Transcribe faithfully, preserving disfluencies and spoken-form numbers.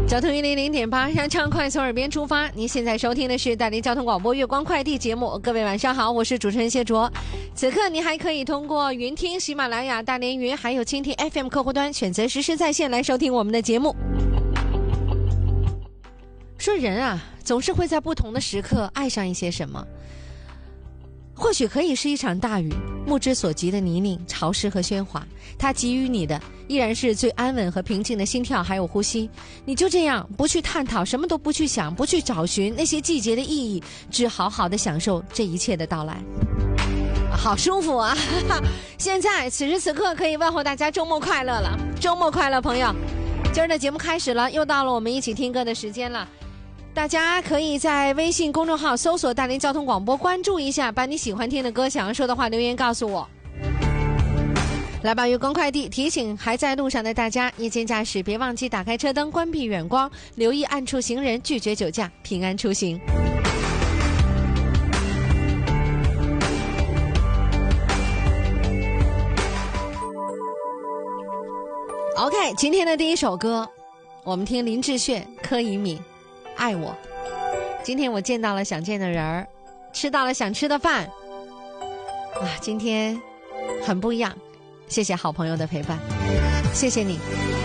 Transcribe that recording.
交通一零零点八，让畅快从耳边出发。您现在收听的是大连交通广播月光快递节目。各位晚上好，我是主持人谢卓。此刻您还可以通过云听、喜马拉雅、大连云还有蜻蜓 F M 客户端选择实时在线来收听我们的节目。说人啊，总是会在不同的时刻爱上一些什么。或许可以是一场大雨，目之所及的泥泞、潮湿和喧哗，它给予你的依然是最安稳和平静的心跳还有呼吸。你就这样不去探讨，什么都不去想，不去找寻那些季节的意义，只好好的享受这一切的到来。好舒服啊现在此时此刻可以问候大家周末快乐了，周末快乐朋友。今儿的节目开始了，又到了我们一起听歌的时间了。大家可以在微信公众号搜索大连交通广播，关注一下，把你喜欢听的歌想要说的话留言告诉我。来吧，月光快递提醒还在路上的大家，夜间驾驶别忘记打开车灯，关闭远光，留意暗处行人，拒绝酒驾，平安出行。OK， 今天的第一首歌我们听林志炫、柯以敏爱我。今天我见到了想见的人儿，吃到了想吃的饭啊，今天很不一样。谢谢好朋友的陪伴，谢谢你。